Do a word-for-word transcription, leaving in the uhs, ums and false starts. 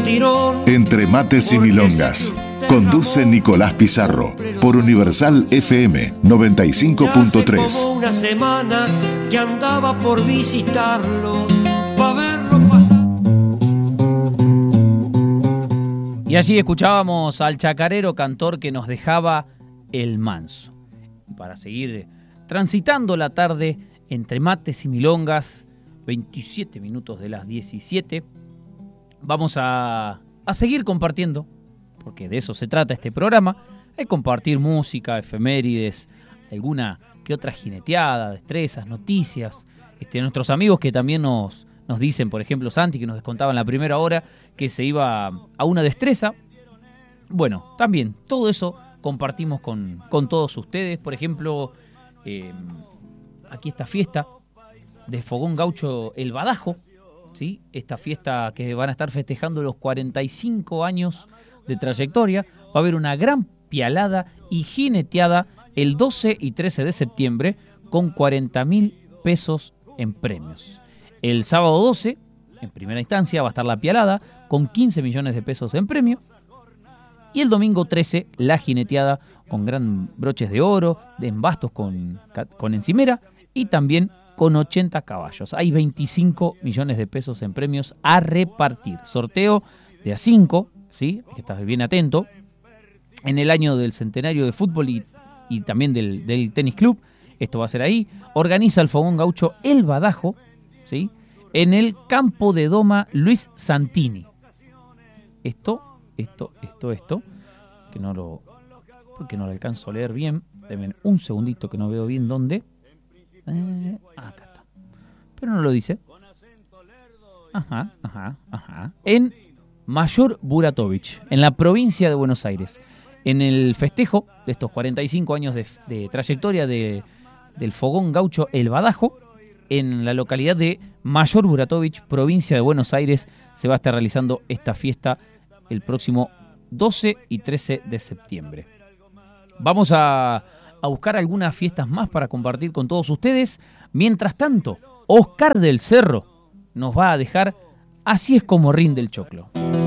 tirón. Entre mates y milongas. Conduce Nicolás Pizarro por Universal F M noventa y cinco punto tres. Ya hace como una semana que andaba por visitarlo pa' verlo pasar. Y allí escuchábamos al chacarero cantor que nos dejaba El Manso. Para seguir transitando la tarde entre mates y milongas, veintisiete minutos de las diecisiete, vamos a, a seguir compartiendo, porque de eso se trata este programa, de compartir música, efemérides, alguna que otra jineteada, destrezas, noticias. Este, nuestros amigos que también nos, nos dicen, por ejemplo Santi, que nos descontaba en la primera hora, que se iba a una destreza. Bueno, también todo eso compartimos con, con todos ustedes. Por ejemplo, eh, aquí esta fiesta de Fogón Gaucho El Badajo, ¿sí? Esta fiesta que van a estar festejando los cuarenta y cinco años de trayectoria. Va a haber una gran pialada y jineteada el doce y trece de septiembre con cuarenta mil pesos en premios. El sábado doce, en primera instancia, va a estar la pialada con quince millones de pesos en premio. Y el domingo trece, la jineteada con gran broches de oro, de embastos con, con encimera y también con ochenta caballos. Hay veinticinco millones de pesos en premios a repartir. Sorteo de a cinco, ¿sí? Que estás bien atento. En el año del centenario de fútbol y, y también del, del tenis club. Esto va a ser ahí. Organiza el Fogón Gaucho El Badajo, ¿sí? En el campo de doma Luis Santini. Esto... Esto, esto, esto, que no lo, porque no lo alcanzo a leer bien. Denme un segundito que no veo bien dónde. Eh, acá está. Pero no lo dice. Ajá, ajá, ajá. En Mayor Buratovich, en la provincia de Buenos Aires. En el festejo de estos cuarenta y cinco años de, de trayectoria de, del Fogón Gaucho El Badajo, en la localidad de Mayor Buratovich, provincia de Buenos Aires, se va a estar realizando esta fiesta el próximo doce y trece de septiembre. Vamos a, a buscar algunas fiestas más para compartir con todos ustedes. Mientras tanto, Oscar del Cerro nos va a dejar Así es como rinde el choclo.